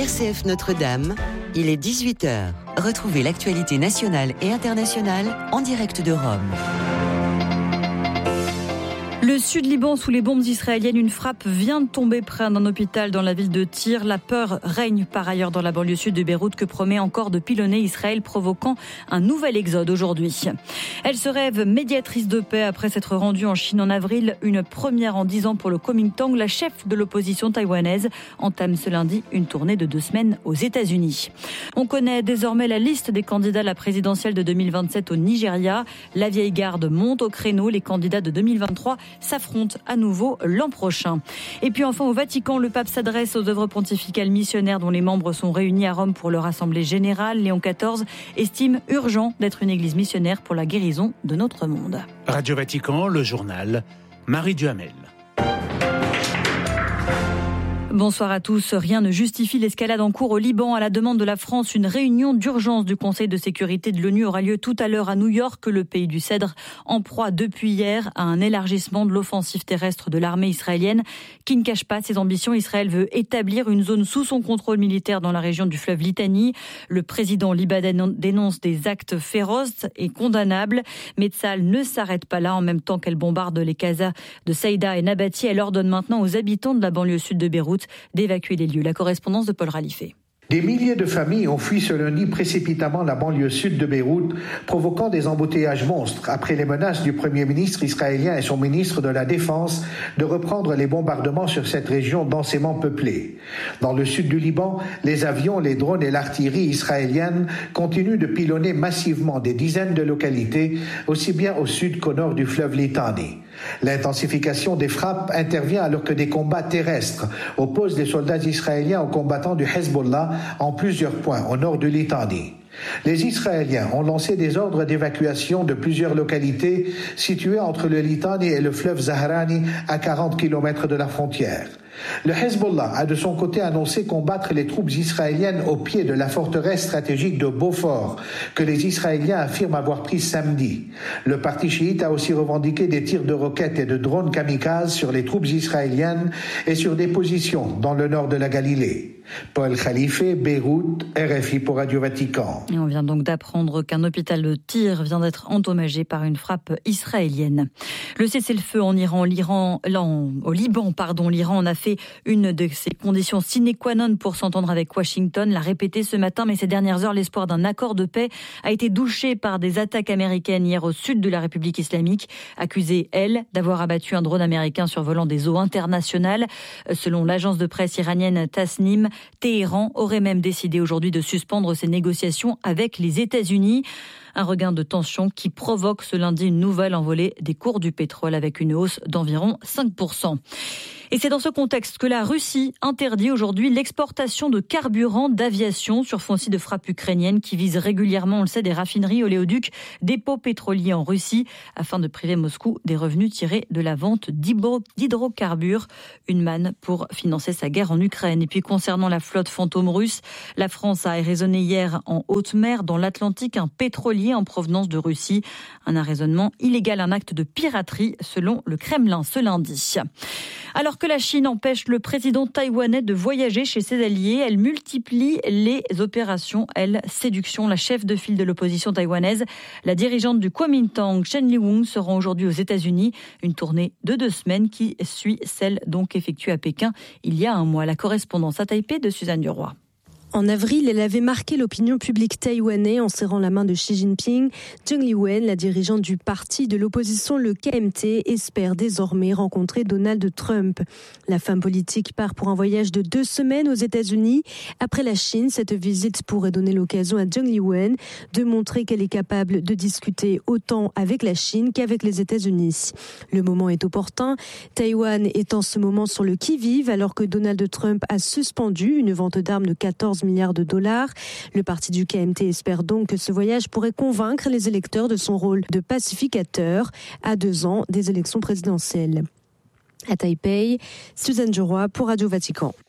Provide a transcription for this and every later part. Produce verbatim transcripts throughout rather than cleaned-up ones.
R C F Notre-Dame, il est dix-huit heures. Retrouvez l'actualité nationale et internationale en direct de Rome. Le sud Liban sous les bombes israéliennes, une frappe vient de tomber près d'un hôpital dans la ville de Tyr. La peur règne par ailleurs dans la banlieue sud de Beyrouth que promet encore de pilonner Israël, provoquant un nouvel exode aujourd'hui. Elle se rêve médiatrice de paix après s'être rendue en Chine en avril, une première en dix ans pour le Kuomintang. La chef de l'opposition taïwanaise entame ce lundi une tournée de deux semaines aux États-Unis. On connaît désormais la liste des candidats à la présidentielle de deux mille vingt-sept au Nigeria. La vieille garde monte au créneau. Les candidats de deux mille vingt-trois s'affrontent à nouveau l'an prochain. Et puis enfin au Vatican, le pape s'adresse aux œuvres pontificales missionnaires dont les membres sont réunis à Rome pour leur assemblée générale. Léon quatorze estime urgent d'être une église missionnaire pour la guérison de notre monde. Radio Vatican, le journal, Marie Duhamel. Bonsoir à tous. Rien ne justifie l'escalade en cours au Liban. À la demande de la France, une réunion d'urgence du Conseil de sécurité de l'ONU aura lieu tout à l'heure à New York. Le pays du Cèdre en proie depuis hier à un élargissement de l'offensive terrestre de l'armée israélienne qui ne cache pas ses ambitions. Israël veut établir une zone sous son contrôle militaire dans la région du fleuve Litanie. Le président libanais dénonce des actes féroces et condamnables. Mais Tsahal ne s'arrête pas là. En même temps qu'elle bombarde les casas de Saïda et Nabati, elle ordonne maintenant aux habitants de la banlieue sud de Beyrouth d'évacuer les lieux. La correspondance de Paul Ralifé. Des milliers de familles ont fui ce lundi précipitamment la banlieue sud de Beyrouth, provoquant des embouteillages monstres après les menaces du Premier ministre israélien et son ministre de la Défense de reprendre les bombardements sur cette région densément peuplée. Dans le sud du Liban, les avions, les drones et l'artillerie israélienne continuent de pilonner massivement des dizaines de localités, aussi bien au sud qu'au nord du fleuve Litani. L'intensification des frappes intervient alors que des combats terrestres opposent les soldats israéliens aux combattants du Hezbollah en plusieurs points au nord du Litani. Les Israéliens ont lancé des ordres d'évacuation de plusieurs localités situées entre le Litani et le fleuve Zahrani à quarante kilomètres de la frontière. Le Hezbollah a de son côté annoncé combattre les troupes israéliennes au pied de la forteresse stratégique de Beaufort, que les Israéliens affirment avoir prise samedi. Le parti chiite a aussi revendiqué des tirs de roquettes et de drones kamikazes sur les troupes israéliennes et sur des positions dans le nord de la Galilée. Paul Khalife, Beyrouth, R F I pour Radio Vatican. Et on vient donc d'apprendre qu'un hôpital de Tyr vient d'être endommagé par une frappe israélienne. Le cessez-le-feu en Iran, l'Iran, l'Iran au Liban, pardon, l'Iran en a fait une de ses conditions sine qua non pour s'entendre avec Washington, l'a répété ce matin, mais ces dernières heures, l'espoir d'un accord de paix a été douché par des attaques américaines hier au sud de la République islamique, accusée, elle, d'avoir abattu un drone américain survolant des eaux internationales. Selon l'agence de presse iranienne Tasnim, Téhéran aurait même décidé aujourd'hui de suspendre ses négociations avec les États-Unis. Un regain de tension qui provoque ce lundi une nouvelle envolée des cours du pétrole avec une hausse d'environ cinq pour cent. Et c'est dans ce contexte que la Russie interdit aujourd'hui l'exportation de carburant d'aviation sur fond de frappe ukrainienne qui vise régulièrement, on le sait, des raffineries, oléoducs, dépôts pétroliers en Russie afin de priver Moscou des revenus tirés de la vente d'hydrocarbures, une manne pour financer sa guerre en Ukraine. Et puis concernant la flotte fantôme russe, la France a arraisonné hier en haute mer dans l'Atlantique un pétrolier en provenance de Russie. Un arraisonnement illégal, un acte de piraterie selon le Kremlin ce lundi. Alors que la Chine empêche le président taïwanais de voyager chez ses alliés, elle multiplie les opérations, elle, séduction. La chef de file de l'opposition taïwanaise, la dirigeante du Kuomintang, Chen Liwung, se rend aujourd'hui aux États-Unis. Une tournée de deux semaines qui suit celle donc effectuée à Pékin il y a un mois. La correspondance à Taipei de Suzanne Duroy. En avril, elle avait marqué l'opinion publique taïwanais en serrant la main de Xi Jinping. Zheng Liwen, la dirigeante du parti de l'opposition, le K M T, espère désormais rencontrer Donald Trump. La femme politique part pour un voyage de deux semaines aux États-Unis. Après la Chine, cette visite pourrait donner l'occasion à Zheng Liwen de montrer qu'elle est capable de discuter autant avec la Chine qu'avec les États-Unis. Le moment est opportun. Taïwan est en ce moment sur le qui-vive alors que Donald Trump a suspendu une vente d'armes de quatorze milliards de dollars. Le parti du K M T espère donc que ce voyage pourrait convaincre les électeurs de son rôle de pacificateur à deux ans des élections présidentielles. À Taipei, Suzanne Duroy pour Radio Vatican.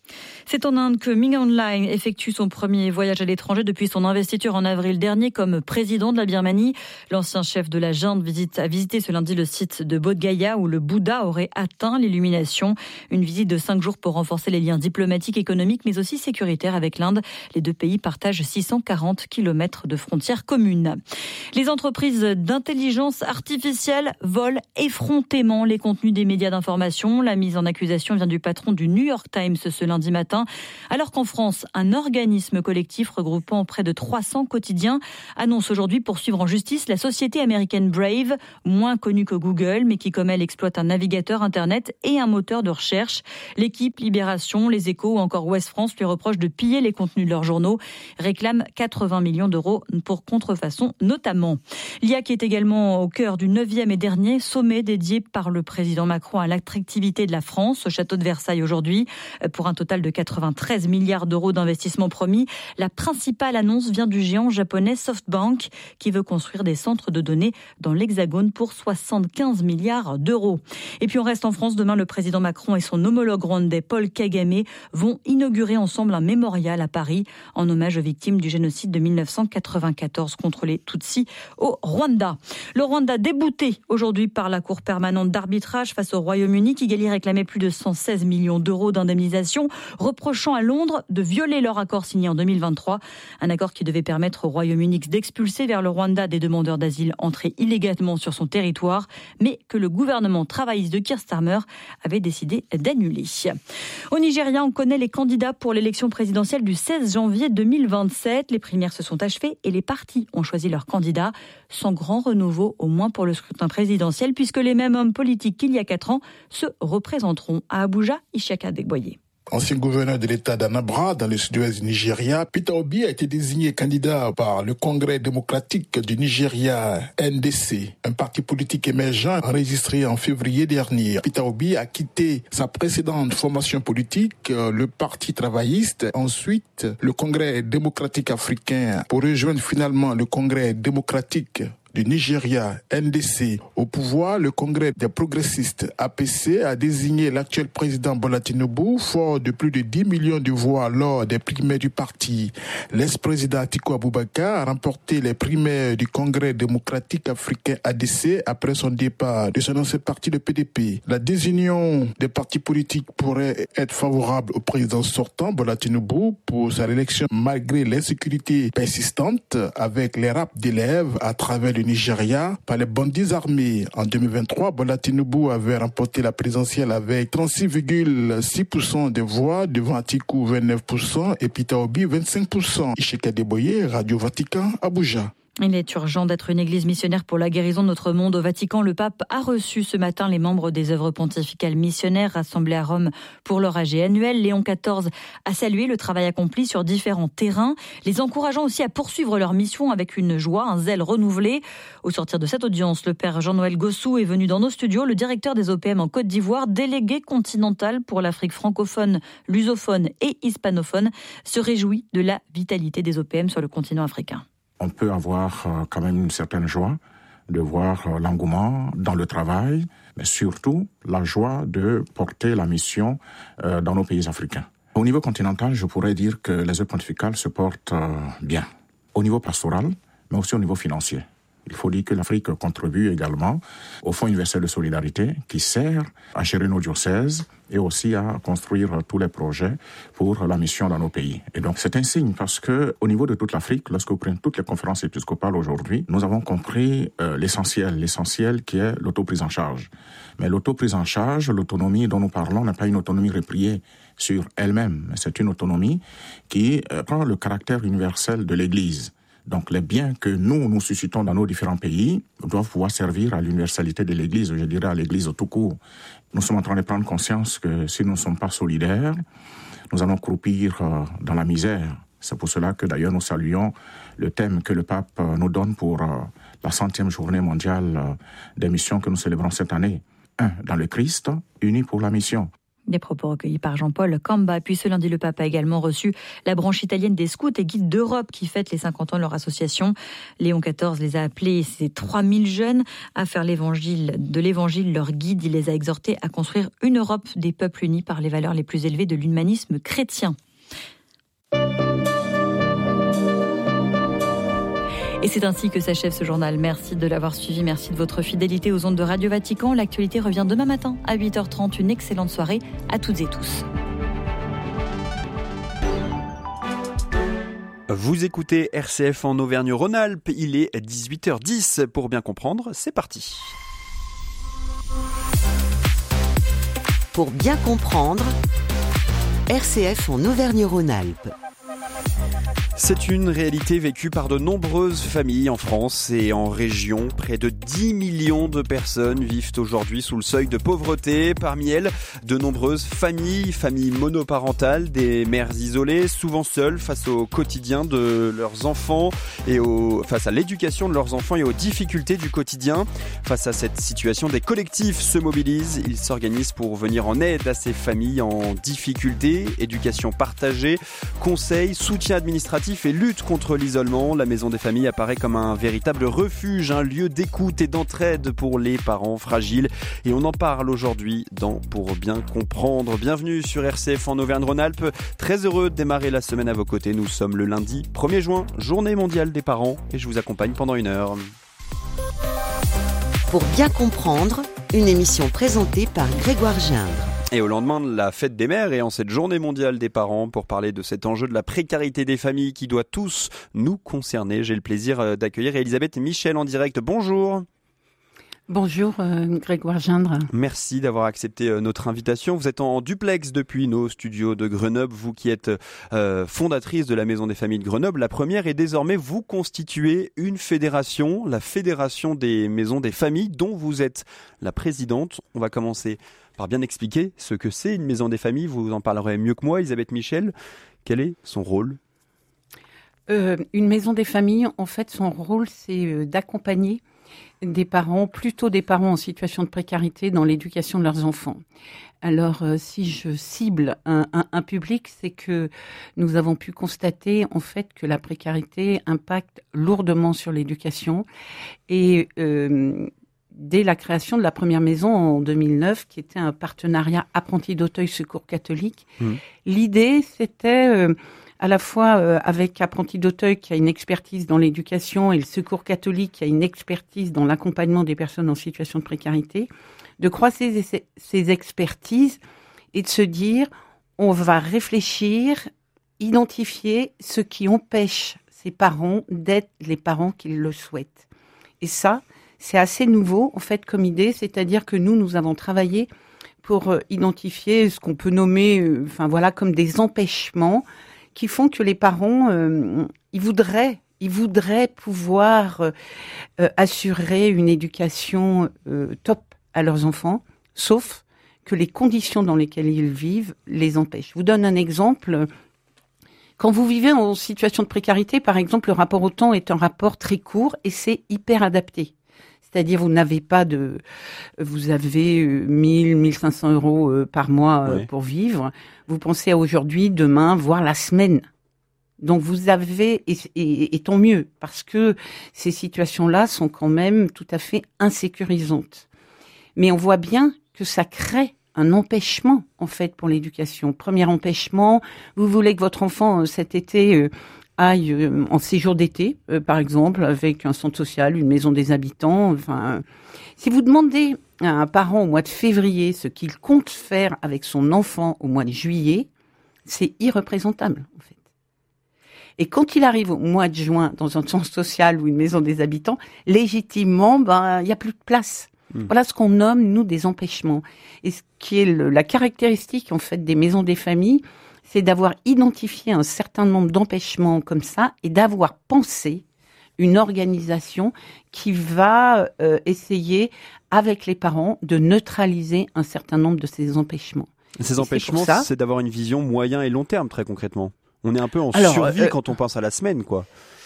C'est en Inde que Ming Online effectue son premier voyage à l'étranger depuis son investiture en avril dernier comme président de la Birmanie. L'ancien chef de la junte visite, a visité ce lundi le site de Bodh Gaya où le Bouddha aurait atteint l'illumination. Une visite de cinq jours pour renforcer les liens diplomatiques, économiques mais aussi sécuritaires avec l'Inde. Les deux pays partagent six cent quarante kilomètres de frontières communes. Les entreprises d'intelligence artificielle volent effrontément les contenus des médias d'information. La mise en accusation vient du patron du New York Times ce lundi matin. Alors qu'en France, un organisme collectif regroupant près de trois cents quotidiens annonce aujourd'hui poursuivre en justice la société américaine Brave, moins connue que Google, mais qui comme elle exploite un navigateur Internet et un moteur de recherche. L'équipe, Libération, Les Échos ou encore Ouest France lui reprochent de piller les contenus de leurs journaux, réclament quatre-vingts millions d'euros pour contrefaçon notamment. L'I A qui est également au cœur du neuvième et dernier sommet dédié par le président Macron à l'attractivité de la France au château de Versailles aujourd'hui pour un total de quatre-vingt-treize milliards d'euros d'investissement promis. La principale annonce vient du géant japonais SoftBank qui veut construire des centres de données dans l'Hexagone pour soixante-quinze milliards d'euros. Et puis on reste en France. Demain, le président Macron et son homologue rwandais Paul Kagame vont inaugurer ensemble un mémorial à Paris en hommage aux victimes du génocide de mille neuf cent quatre-vingt-quatorze contre les Tutsis au Rwanda. Le Rwanda débouté aujourd'hui par la Cour permanente d'arbitrage face au Royaume-Uni. Kigali réclamait plus de cent seize millions d'euros d'indemnisation, reprochant à Londres de violer leur accord signé en deux mille vingt-trois. Un accord qui devait permettre au Royaume-Uni d'expulser vers le Rwanda des demandeurs d'asile entrés illégalement sur son territoire, mais que le gouvernement travailliste de Keir Starmer avait décidé d'annuler. Au Nigeria, on connaît les candidats pour l'élection présidentielle du seize janvier deux mille vingt-sept. Les primaires se sont achevées et les partis ont choisi leurs candidats, sans grand renouveau, au moins pour le scrutin présidentiel, puisque les mêmes hommes politiques qu'il y a quatre ans se représenteront à Abuja. Ishaka Degboye. Ancien gouverneur de l'État d'Anambra, dans le sud-ouest du Nigeria, Peter Obi a été désigné candidat par le Congrès démocratique du Nigeria, N D C, un parti politique émergent enregistré en février dernier. Peter Obi a quitté sa précédente formation politique, le Parti travailliste, ensuite le Congrès démocratique africain, pour rejoindre finalement le Congrès démocratique du Nigeria, N D C. Au pouvoir, le Congrès des progressistes, A P C, a désigné l'actuel président Bola Tinubu, fort de plus de dix millions de voix lors des primaires du parti. L'ex-président Atiku Abubakar a remporté les primaires du Congrès démocratique africain A D C après son départ de son ancien parti, le P D P. La désunion des partis politiques pourrait être favorable au président sortant, Bola Tinubu, pour sa réélection malgré l'insécurité persistante avec les rapes d'élèves à travers le Nigeria par les bandits armés. En deux mille vingt-trois, Bola Tinubu avait remporté la présidentielle avec trente-six virgule six pour cent des voix devant Atiku vingt-neuf pour cent et Peter Obi vingt-cinq pour cent. Isheka Deboye, Radio Vatican, Abuja. Il est urgent d'être une église missionnaire pour la guérison de notre monde. Au Vatican, le pape a reçu ce matin les membres des œuvres pontificales missionnaires rassemblés à Rome pour leur A G annuel. Léon quatorze a salué le travail accompli sur différents terrains, les encourageant aussi à poursuivre leur mission avec une joie, un zèle renouvelé. Au sortir de cette audience, le père Jean-Noël Gossou est venu dans nos studios. Le directeur des O P M en Côte d'Ivoire, délégué continental pour l'Afrique francophone, lusophone et hispanophone, se réjouit de la vitalité des O P M sur le continent africain. On peut avoir euh, quand même une certaine joie de voir euh, l'engouement dans le travail, mais surtout la joie de porter la mission euh, dans nos pays africains. Au niveau continental, je pourrais dire que les œuvres pontificales se portent euh, bien, au niveau pastoral, mais aussi au niveau financier. Il faut dire que l'Afrique contribue également au Fonds universel de solidarité qui sert à gérer nos diocèses et aussi à construire tous les projets pour la mission dans nos pays. Et donc c'est un signe parce que au niveau de toute l'Afrique, lorsque vous prenez toutes les conférences épiscopales aujourd'hui, nous avons compris euh, l'essentiel, l'essentiel qui est l'autoprise en charge. Mais l'autoprise en charge, l'autonomie dont nous parlons n'est pas une autonomie repliée sur elle-même, c'est une autonomie qui euh, prend le caractère universel de l'Église. Donc les biens que nous, nous suscitons dans nos différents pays doivent pouvoir servir à l'universalité de l'Église, je dirais à l'Église tout court. Nous sommes en train de prendre conscience que si nous ne sommes pas solidaires, nous allons croupir dans la misère. C'est pour cela que d'ailleurs nous saluons le thème que le pape nous donne pour la centième journée mondiale des missions que nous célébrons cette année. Un, dans le Christ, unis pour la mission. Des propos recueillis par Jean-Paul Camba. Puis ce lundi, le pape a également reçu la branche italienne des scouts et guides d'Europe qui fête les cinquante ans de leur association. Léon quatorze les a appelés, ces trois mille jeunes, à faire l'évangile, de l'évangile leur guide. Il les a exhortés à construire une Europe des peuples unis par les valeurs les plus élevées de l'humanisme chrétien. Et c'est ainsi que s'achève ce journal. Merci de l'avoir suivi, merci de votre fidélité aux ondes de Radio Vatican. L'actualité revient demain matin à huit heures trente. Une excellente soirée à toutes et tous. Vous écoutez R C F en Auvergne-Rhône-Alpes, il est dix-huit heures dix. Pour bien comprendre, c'est parti. Pour bien comprendre, R C F en Auvergne-Rhône-Alpes. C'est une réalité vécue par de nombreuses familles en France et en région. Près de dix millions de personnes vivent aujourd'hui sous le seuil de pauvreté. Parmi elles, de nombreuses familles, familles monoparentales, des mères isolées, souvent seules face au quotidien de leurs enfants et au, face à l'éducation de leurs enfants et aux difficultés du quotidien. Face à cette situation, des collectifs se mobilisent. Ils s'organisent pour venir en aide à ces familles en difficulté. Éducation partagée, conseils, soutien administratif et lutte contre l'isolement. La Maison des Familles apparaît comme un véritable refuge, un lieu d'écoute et d'entraide pour les parents fragiles. Et on en parle aujourd'hui dans Pour bien comprendre. Bienvenue sur R C F en Auvergne-Rhône-Alpes. Très heureux de démarrer la semaine à vos côtés. Nous sommes le lundi premier juin, journée mondiale des parents, et je vous accompagne pendant une heure. Pour bien comprendre, une émission présentée par Grégoire Gindre. Et au lendemain de la fête des mères et en cette journée mondiale des parents, pour parler de cet enjeu de la précarité des familles qui doit tous nous concerner, j'ai le plaisir d'accueillir Elisabeth Michel en direct. Bonjour. Bonjour euh, Grégoire Gindre. Merci d'avoir accepté euh, notre invitation. Vous êtes en duplex depuis nos studios de Grenoble, vous qui êtes euh, fondatrice de la Maison des Familles de Grenoble, la première, et désormais vous constituez une fédération, la Fédération des Maisons des Familles, dont vous êtes la présidente. On va commencer par bien expliquer ce que c'est une Maison des Familles. Vous en parlerez mieux que moi, Elisabeth Michel. Quel est son rôle ? euh, Une Maison des Familles, en fait, son rôle, c'est euh, d'accompagner des parents, plutôt des parents en situation de précarité dans l'éducation de leurs enfants. Alors, euh, si je cible un, un, un public, c'est que nous avons pu constater en fait que la précarité impacte lourdement sur l'éducation. Et euh, dès la création de la première maison en deux mille neuf, qui était un partenariat Apprentis d'Auteuil Secours catholique, mmh. l'idée c'était euh, à la fois euh, avec Apprentis d'Auteuil qui a une expertise dans l'éducation et le Secours catholique qui a une expertise dans l'accompagnement des personnes en situation de précarité, de croiser ces, ces expertises et de se dire on va réfléchir, identifier ce qui empêche ces parents d'être les parents qu'ils le souhaitent. Et ça, c'est assez nouveau en fait comme idée, c'est-à-dire que nous, nous avons travaillé pour euh, identifier ce qu'on peut nommer, euh, enfin voilà, comme des empêchements qui font que les parents, euh, ils voudraient, ils voudraient pouvoir euh, euh, assurer une éducation euh, top à leurs enfants, sauf que les conditions dans lesquelles ils vivent les empêchent. Je vous donne un exemple. Quand vous vivez en situation de précarité, par exemple, le rapport au temps est un rapport très court et c'est hyper adapté. C'est-à-dire, vous n'avez pas de, vous avez mille, mille cinq cents euros par mois oui. pour vivre. Vous pensez à aujourd'hui, demain, voire la semaine. Donc, vous avez, et, et, et tant mieux, parce que ces situations-là sont quand même tout à fait insécurisantes. Mais on voit bien que ça crée un empêchement, en fait, pour l'éducation. Premier empêchement, vous voulez que votre enfant, cet été, euh, aille euh, en séjour d'été, euh, par exemple, avec un centre social, une maison des habitants. Enfin, euh, si vous demandez à un parent au mois de février ce qu'il compte faire avec son enfant au mois de juillet, c'est irreprésentable, en fait. Et quand il arrive au mois de juin dans un centre social ou une maison des habitants, légitimement, ben, il n'y a plus de place. Mmh. Voilà ce qu'on nomme, nous, des empêchements. Et ce qui est le, la caractéristique, en fait, des maisons des familles, c'est d'avoir identifié un certain nombre d'empêchements comme ça et d'avoir pensé une organisation qui va euh, essayer, avec les parents, de neutraliser un certain nombre de ces empêchements. Ces et empêchements, c'est, ça, c'est d'avoir une vision moyen et long terme, très concrètement. On est un peu en Alors, survie euh, quand on pense à la semaine, quoi.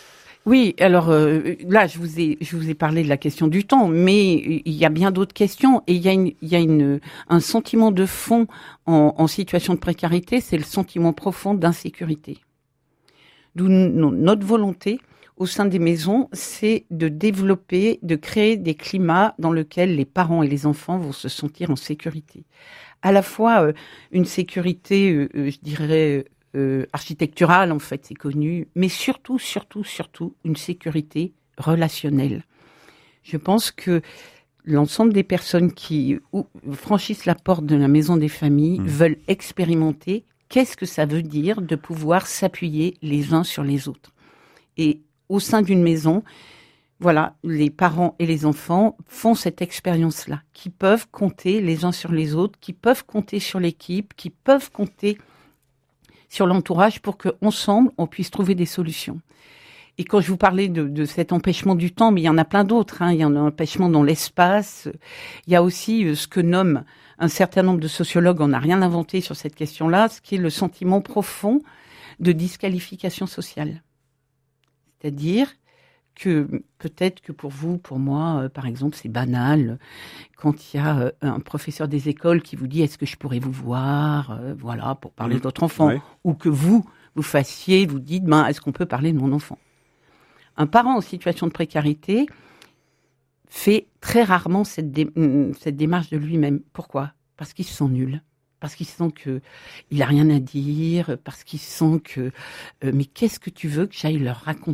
Oui, alors euh, là, je vous ai je vous ai parlé de la question du temps, mais il y a bien d'autres questions et il y a une il y a une un sentiment de fond en, en situation de précarité, c'est le sentiment profond d'insécurité. D'où notre volonté au sein des maisons, c'est de développer, de créer des climats dans lesquels les parents et les enfants vont se sentir en sécurité. À la fois euh, une sécurité, euh, je dirais. Euh, architecturale, en fait, c'est connu, mais surtout, surtout, surtout, une sécurité relationnelle. Je pense que l'ensemble des personnes qui ou, franchissent la porte de la maison des familles mmh. veulent expérimenter qu'est-ce que ça veut dire de pouvoir s'appuyer les uns sur les autres. Et au sein d'une maison, voilà, les parents et les enfants font cette expérience-là, qui peuvent compter les uns sur les autres, qui peuvent compter sur l'équipe, qui peuvent compter sur l'entourage pour qu'ensemble, on puisse trouver des solutions. Et quand je vous parlais de, de cet empêchement du temps, mais il y en a plein d'autres, hein. Il y en a un empêchement dans l'espace. Il y a aussi euh, ce que nomment un certain nombre de sociologues, on n'a rien inventé sur cette question-là, ce qui est le sentiment profond de disqualification sociale. C'est-à-dire que peut-être que pour vous, pour moi, euh, par exemple, c'est banal quand il y a euh, un professeur des écoles qui vous dit « est-ce que je pourrais vous voir euh, ?» Voilà, pour parler mmh. de votre enfant. Ouais. Ou que vous, vous fassiez, vous dites ben, « est-ce qu'on peut parler de mon enfant ?» Un parent en situation de précarité fait très rarement cette, dé- cette démarche de lui-même. Pourquoi ? Parce qu'il se sent nul. Parce qu'il sent qu'il n'a rien à dire. Parce qu'il sent que euh, « mais qu'est-ce que tu veux que j'aille leur raconter ?»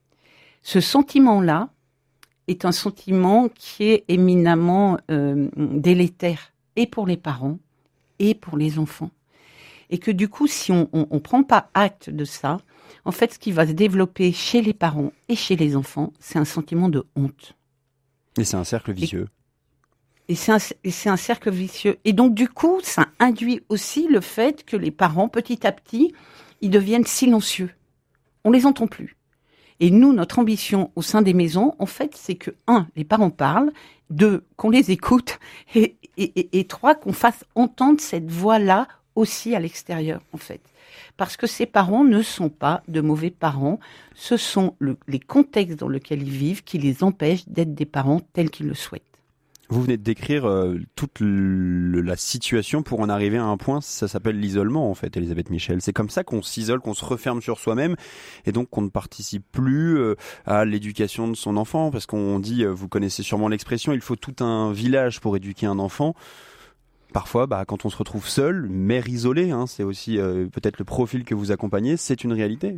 Ce sentiment-là est un sentiment qui est éminemment euh, délétère, et pour les parents, et pour les enfants. Et que du coup, si on ne prend pas acte de ça, en fait, ce qui va se développer chez les parents et chez les enfants, c'est un sentiment de honte. Et c'est un cercle vicieux. Et, et, c'est un, et c'est un cercle vicieux. Et donc, du coup, ça induit aussi le fait que les parents, petit à petit, ils deviennent silencieux. On les entend plus. Et nous, notre ambition au sein des maisons, en fait, c'est que, un, les parents parlent, deux, qu'on les écoute, et, et, et, et trois, qu'on fasse entendre cette voix-là aussi à l'extérieur, en fait. Parce que ces parents ne sont pas de mauvais parents, ce sont le, les contextes dans lesquels ils vivent qui les empêchent d'être des parents tels qu'ils le souhaitent. Vous venez de décrire euh, toute le, la situation pour en arriver à un point, ça s'appelle l'isolement en fait, Elisabeth Michel. C'est comme ça qu'on s'isole, qu'on se referme sur soi-même et donc qu'on ne participe plus euh, à l'éducation de son enfant parce qu'on dit, euh, vous connaissez sûrement l'expression, il faut tout un village pour éduquer un enfant. Parfois, bah, quand on se retrouve seul, mère isolée, hein, c'est aussi euh, peut-être le profil que vous accompagnez, c'est une réalité.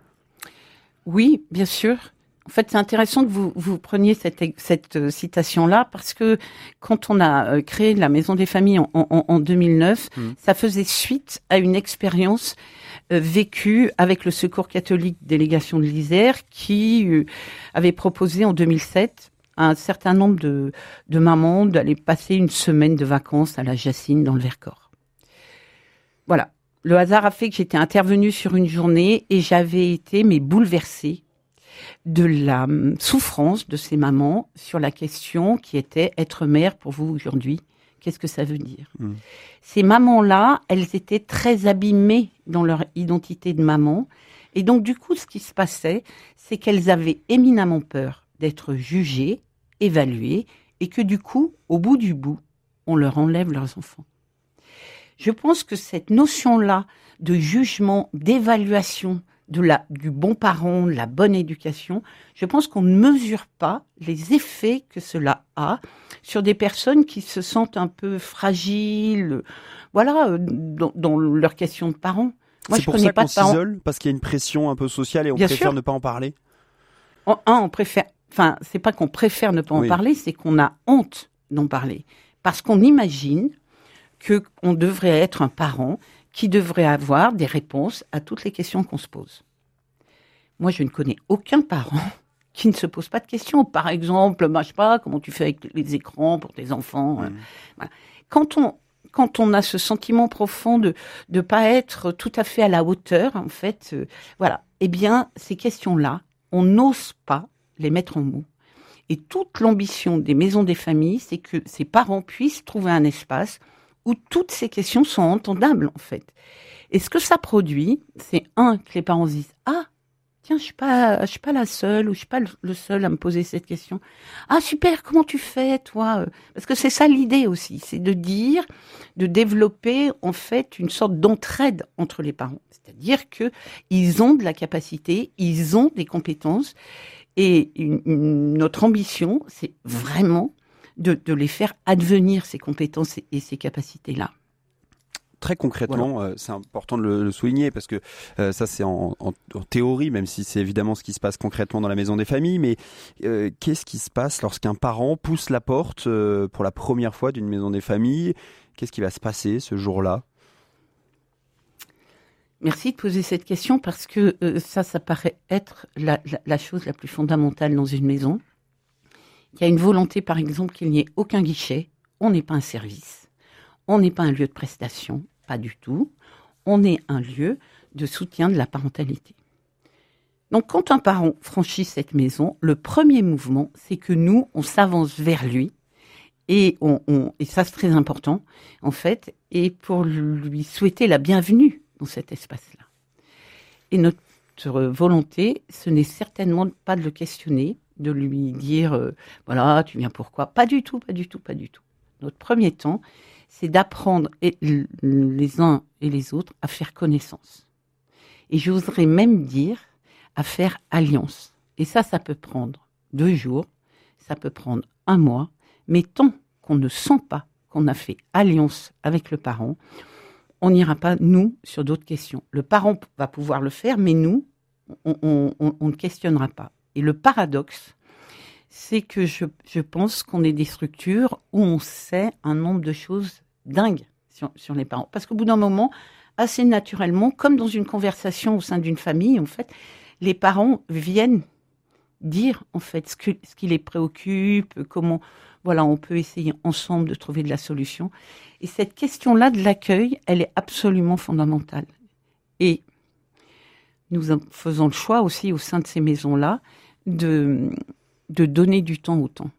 Oui, bien sûr. En fait, c'est intéressant que vous, vous preniez cette, cette euh, citation-là parce que quand on a euh, créé la Maison des Familles en, en, en deux mille neuf, mmh. ça faisait suite à une expérience euh, vécue avec le Secours catholique délégation de l'Isère qui euh, avait proposé en deux mille sept à un certain nombre de, de mamans d'aller passer une semaine de vacances à la Jacine dans le Vercors. Voilà. Le hasard a fait que j'étais intervenue sur une journée et j'avais été mais bouleversée de la souffrance de ces mamans sur la question qui était être mère pour vous aujourd'hui. Qu'est-ce que ça veut dire ? mmh. Ces mamans-là, elles étaient très abîmées dans leur identité de maman. Et donc, du coup, ce qui se passait, c'est qu'elles avaient éminemment peur d'être jugées, évaluées, et que du coup, au bout du bout, on leur enlève leurs enfants. Je pense que cette notion-là de jugement, d'évaluation, de la, du bon parent, de la bonne éducation, je pense qu'on ne mesure pas les effets que cela a sur des personnes qui se sentent un peu fragiles, voilà, dans, dans leur question de parents. Moi, c'est je pour connais ça pas qu'on s'isole, parce qu'il y a une pression un peu sociale et on Bien préfère sûr. ne pas en parler. En, un, on préfère, enfin, c'est pas qu'on préfère ne pas en oui. parler, c'est qu'on a honte d'en parler. Parce qu'on imagine qu'on devrait être un parent qui devrait avoir des réponses à toutes les questions qu'on se pose. Moi, je ne connais aucun parent qui ne se pose pas de questions. Par exemple, bah, je sais pas, comment tu fais avec les écrans pour tes enfants. Mmh. Euh, voilà. Quand on, quand on a ce sentiment profond de ne pas être tout à fait à la hauteur, en fait, euh, voilà, eh bien, ces questions-là, on n'ose pas les mettre en mots. Et toute l'ambition des maisons des familles, c'est que ces parents puissent trouver un espace où toutes ces questions sont entendables, en fait. Et ce que ça produit, c'est un, que les parents se disent « Ah, Tiens, je suis pas, je suis pas la seule ou je suis pas le seul à me poser cette question. Ah super, comment tu fais toi? Parce que c'est ça l'idée aussi, c'est de dire, de développer en fait une sorte d'entraide entre les parents. C'est-à-dire que ils ont de la capacité, ils ont des compétences et une, une, notre ambition, c'est vraiment de, de les faire advenir ces compétences et, et ces capacités-là. Très concrètement, voilà. euh, c'est important de le, le souligner parce que euh, ça c'est en, en, en théorie, même si c'est évidemment ce qui se passe concrètement dans la maison des familles, mais euh, qu'est-ce qui se passe lorsqu'un parent pousse la porte euh, pour la première fois d'une maison des familles? Qu'est-ce qui va se passer ce jour-là? Merci de poser cette question parce que euh, ça, ça paraît être la, la, la chose la plus fondamentale dans une maison. Il y a une volonté, par exemple, qu'il n'y ait aucun guichet. On n'est pas un service. On n'est pas un lieu de prestation, pas du tout. On est un lieu de soutien de la parentalité. Donc, quand un parent franchit cette maison, le premier mouvement, c'est que nous, on s'avance vers lui. Et, on, on, et ça, c'est très important, en fait, et pour lui souhaiter la bienvenue dans cet espace-là. Et notre volonté, ce n'est certainement pas de le questionner, de lui dire, euh, voilà, tu viens pourquoi? Pas du tout, pas du tout, pas du tout. Notre premier temps, c'est d'apprendre et, les uns et les autres à faire connaissance. Et j'oserais même dire à faire alliance. Et ça, ça peut prendre deux jours, ça peut prendre un mois, mais tant qu'on ne sent pas qu'on a fait alliance avec le parent, on n'ira pas, nous, sur d'autres questions. Le parent va pouvoir le faire, mais nous, on, on, on, on ne questionnera pas. Et le paradoxe, c'est que je, je pense qu'on est des structures où on sait un nombre de choses dingues sur, sur les parents. Parce qu'au bout d'un moment, assez naturellement, comme dans une conversation au sein d'une famille, en fait, les parents viennent dire, en fait, ce, que, ce qui les préoccupe, comment, voilà, on peut essayer ensemble de trouver de la solution. Et cette question-là de l'accueil, elle est absolument fondamentale. Et nous faisons le choix aussi au sein de ces maisons-là de, de donner du temps au temps.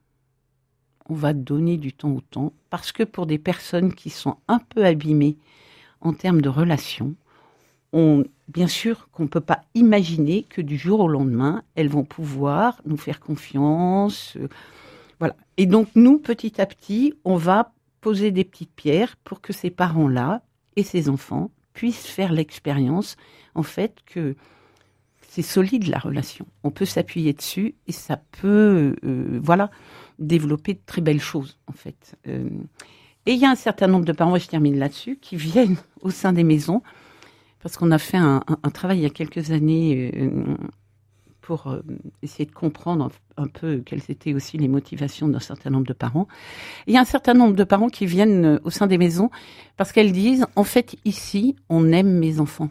On va donner du temps au temps parce que pour des personnes qui sont un peu abîmées en termes de relations, on, bien sûr qu'on ne peut pas imaginer que du jour au lendemain, elles vont pouvoir nous faire confiance. Euh, voilà. Et donc, nous, petit à petit, on va poser des petites pierres pour que ces parents-là et ces enfants puissent faire l'expérience, en fait, que c'est solide la relation. On peut s'appuyer dessus et ça peut, euh, voilà, développer de très belles choses, en fait. Euh, et il y a un certain nombre de parents, et je termine là-dessus, qui viennent au sein des maisons, parce qu'on a fait un, un, un travail il y a quelques années euh, pour euh, essayer de comprendre un, un peu quelles étaient aussi les motivations d'un certain nombre de parents. Et il y a un certain nombre de parents qui viennent euh, au sein des maisons parce qu'elles disent, en fait, ici, on aime mes enfants.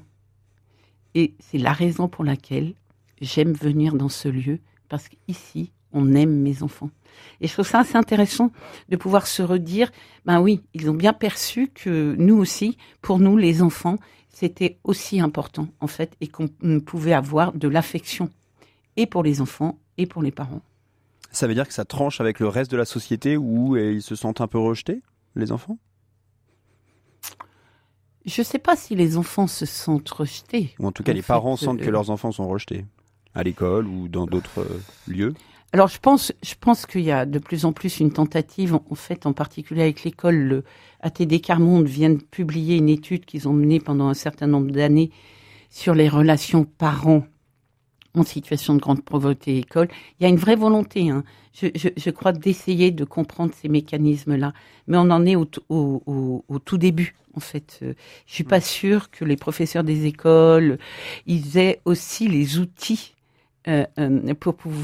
Et c'est la raison pour laquelle j'aime venir dans ce lieu, parce qu'ici, on aime mes enfants. Et je trouve ça assez intéressant de pouvoir se redire, ben oui, ils ont bien perçu que nous aussi, pour nous, les enfants, c'était aussi important, en fait, et qu'on pouvait avoir de l'affection, et pour les enfants, et pour les parents. Ça veut dire que ça tranche avec le reste de la société où ils se sentent un peu rejetés, les enfants ? Je ne sais pas si les enfants se sentent rejetés. Ou en tout cas, en les fait, parents sentent euh, que leurs enfants sont rejetés, à l'école ou dans d'autres euh, lieux. Alors, je pense, je pense qu'il y a de plus en plus une tentative, en fait, en particulier avec l'école. Le A T D Quart Monde vient de publier une étude qu'ils ont menée pendant un certain nombre d'années sur les relations parents en situation de grande pauvreté école. Il y a une vraie volonté, hein, je, je, je crois, d'essayer de comprendre ces mécanismes-là. Mais on en est au, au, au, au tout début, en fait. Je suis pas sûre que les professeurs des écoles, ils aient aussi les outils euh, euh, pour pouvoir